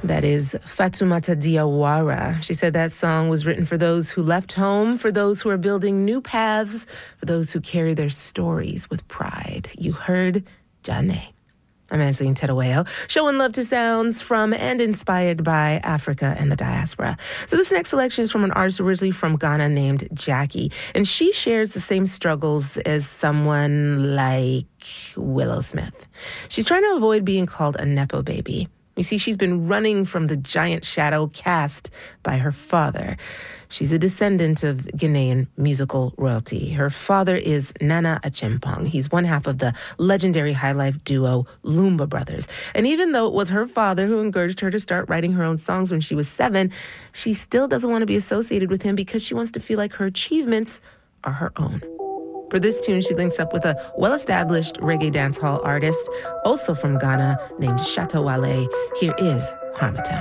That is Fatoumata Diawara. She said that song was written for those who left home, for those who are building new paths, for those who carry their stories with pride. You heard Jane. I'm Angeline Tedaweo, showing love to sounds from and inspired by Africa and the diaspora. So this next selection is from an artist originally from Ghana named Jackie, and she shares the same struggles as someone like Willow Smith. She's trying to avoid being called a Nepo baby. You see, she's been running from the giant shadow cast by her father. She's a descendant of Ghanaian musical royalty. Her father is Nana Achimpong. He's one half of the legendary high-life duo Lumba Brothers. And even though it was her father who encouraged her to start writing her own songs when she was 7, she still doesn't want to be associated with him because she wants to feel like her achievements are her own. For this tune, she links up with a well-established reggae dancehall artist, also from Ghana, named Shatta Wale. Here is Harmattan.